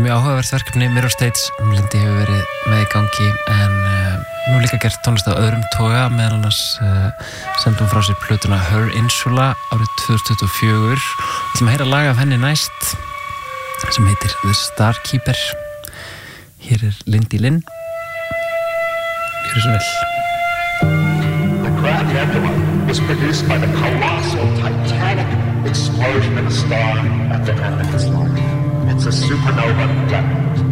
mjög áhugavert verkefni Mirror Stage. Lindy hefur verið með í gangi en nú líka gert tónlist á öðrum toga, meðal annars sendum frá sér plötuna Her Insula árið 2024. Við ætlum að heyra lag af henni næst sem heitir The Starkeeper. Hér Lindy Lynn. Gjörðu svo vel. The Grand Nebula is produced by the colossal titanic explosion of a star at the end of its life. It's a supernova that